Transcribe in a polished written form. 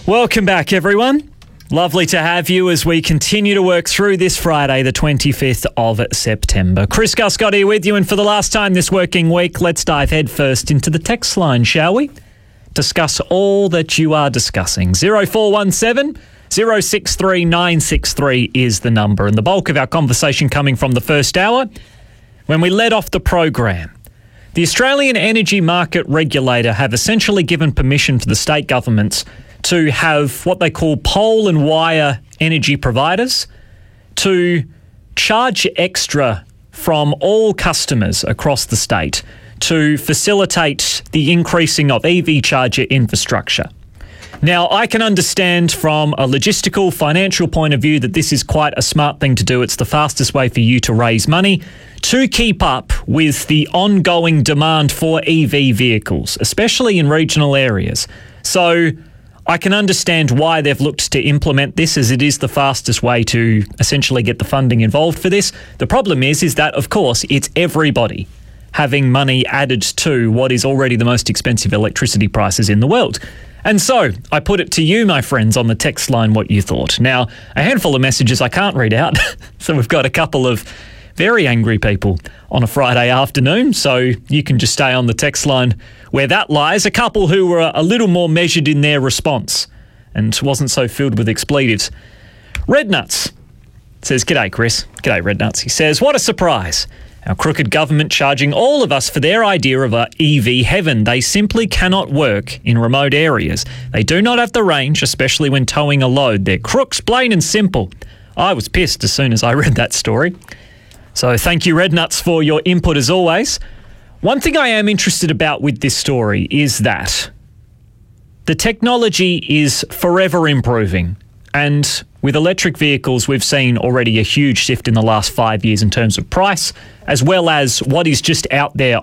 Welcome back, everyone. Lovely to have you as we continue to work through this Friday, the 25th of September. Chris Guscott here with you, and for the last time this working week, let's dive headfirst into the text line, shall we? Discuss all that you are discussing. 0417 063 963 is the number, and the bulk of our conversation coming from the first hour when we led off the program. The Australian Energy Market Regulator have essentially given permission for the state governments to have what they call pole and wire energy providers to charge extra from all customers across the state to facilitate the increasing of EV charger infrastructure. Now, I can understand from a logistical, financial point of view that this is quite a smart thing to do. It's the fastest way for you to raise money to keep up with the ongoing demand for EV vehicles, especially in regional areas. So I can understand why they've looked to implement this, as it is the fastest way to essentially get the funding involved for this. The problem is that, of course, it's everybody having money added to what is already the most expensive electricity prices in the world. And so I put it to you, my friends, on the text line what you thought. Now, a handful of messages I can't read out. So we've got a couple of very angry people on a Friday afternoon. So you can just stay on the text line where that lies. A couple who were a little more measured in their response and wasn't so filled with expletives. Red Nuts says, "G'day, Chris." G'day, Red Nuts. He says, "What a surprise. Our crooked government charging all of us for their idea of a EV heaven. They simply cannot work in remote areas. They do not have the range, especially when towing a load. They're crooks, plain and simple." I was pissed as soon as I read that story. So thank you, Red Nuts, for your input as always. One thing I am interested about with this story is that the technology is forever improving. And with electric vehicles, we've seen already a huge shift in the last 5 years in terms of price, as well as what is just out there